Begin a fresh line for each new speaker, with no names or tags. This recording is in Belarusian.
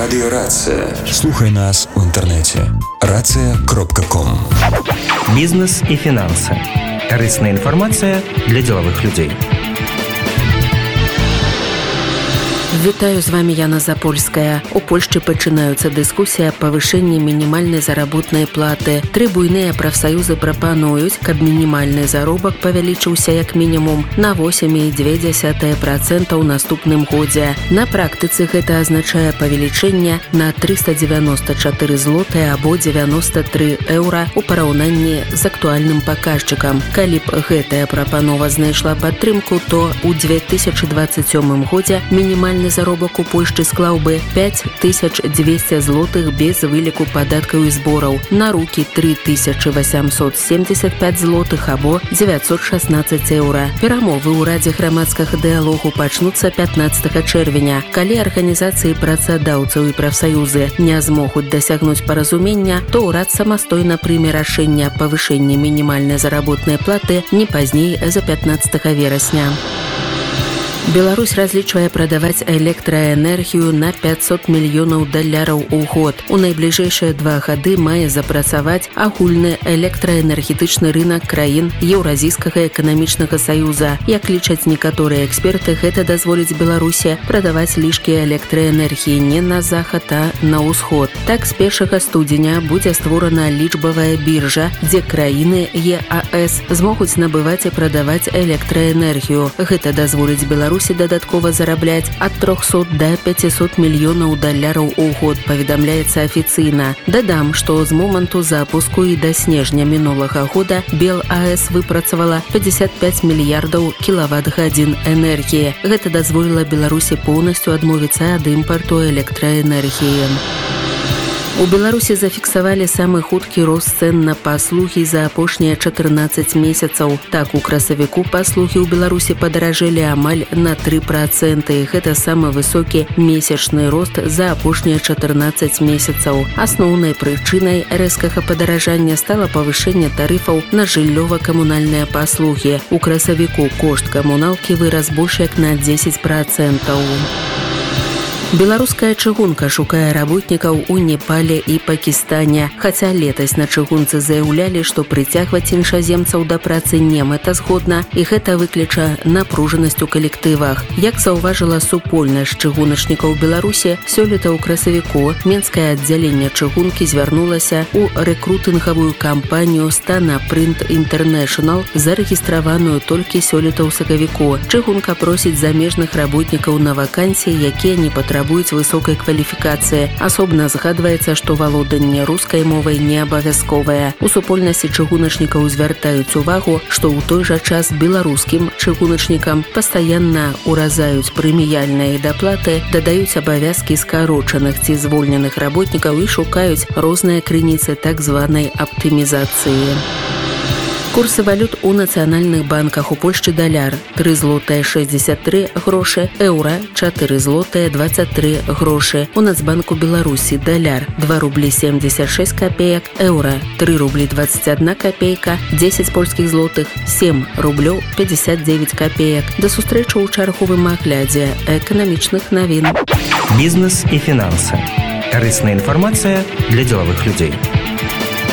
Радіо Рація.
Слухай нас в інтернеті. Рація.ком.
Бізнес і фінанси. Корисна інформація для ділових людей.
Вітаю, з вами Яна Запольская. У Польшчы пачынаюцца дыскусіі аб павышэнні мінімальнай заработнай платы. Тры буйныя прафсаюзы прапануюць, каб мінімальны заробак павялічыўся як мінімум на 8,2% ў наступным годзе. На практыцы гэта азначае павелічэнне на 394 злотыя або 93 еўра ў параўнанні з актуальным паказчыкам. Калі б гэтая прапанова знайшла падтрымку, то ў 2027 годзе мінімальны заробак у Польшчы склаў бы 5200 злотых без выліку падаткаў і збораў, на рукі 3875 злотых або 916 еўра. Перамовы ў Радзе грамадскага дыялогу пачнуцца 15 чэрвеня. Калі арганізацыі працадаўцаў і прафсаюзы не змогуць дасягнуць паразумення, то ўрад самастойна прыме рашэнне аб павышэнні мінімальнай заработнай платы не пазней за 15 верасня. Беларусь разлічвае прадаваць электраэнергію на 500 мільёнаў даляраў у год. У найбліжэйшыя 2 гады мае запрацаваць агульны электраэнергетычны рынак краін Еўразійскага эканамічнага саюза. Як лічаць некаторыя эксперты, гэта дазволіць Беларусі прадаваць лішкі электраэнергіі не на захад, а на ўсход. Так, з 1 студзеня будзе створана лічбавая біржа, дзе краіны ЕАС змогуць набываць і прадаваць электраэнергію. Гэта дазволіць Беларусі дадаткова зарабляць ад 300 да 500 мільёнаў даляраў у год, паведамляецца афіцыйна. Дадам, што з моманту запуску і да снежня мінулага года БелАЭС выпрацавала 55 мільярдаў кілават-гадзін энергіі. Гэта дазволіла Беларусі поўнасцю адмовіцца ад імпарту электраэнергіі. У Беларусі зафіксавалі самы хуткі рост цэн на паслугі за апошнія 14 месяцаў. Так, у красавіку паслугі ў Беларусі падаражэлі амаль на 3%. Гэта самы высокі месячны рост за апошнія 14 месяцаў. Асноўнай прычынай рэзкага падаражання стала павышэнне тарыфаў на жыллёва-камунальныя паслугі. У красавіку кошт камуналкі вырас больш як на 10%. Беларуская чыгунка шукае работнікаў у Непале і Пакістане. Хаця летась на чыгунцы заяўлялі, што прыцягваць іншаземцаў да працы немэтазгодна, і гэта выкліча напружанасць у калектывах. Як заўважыла супольнасць чыгуначнікаў Беларусі, сёлета ў красавіку менскае аддзяленне чыгункі звярнулася ў рэкрутынгавую кампанію Stana Print International, зарэгістраваную толькі сёлета ў сакавіку. Чыгунка просіць замежных работнікаў на вакансіі, якія не патрабуюць высокай кваліфікацыі. Асобна згадваецца, што валоданне рускай мовай не абавязковае. У супольнасці чыгуначнікаў звяртаюць увагу, што ў той жа час беларускім чыгуначнікам пастаянна ўразаюць прэміяльныя даплаты, дадаюць абавязкі скарочаных ці звольненых работнікаў і шукаюць розныя крыніцы так званай аптымізацыі. Курсы валют у нацыянальных банках. У Польшчы даляр 3 злотыя 63 грошы, еўра 4 злотыя 23 грошы. У Нацбанку Беларусі даляр 2 рублі 76 копеек, еўра 3 рублі 21 копейка, 10 польскіх злотых 7 рублёў 59 копеек. Да сустрэчы ў чарговым аглядзе эканамічных навін.
Бізнес і фінансы. Корисна інформація для ділових людей.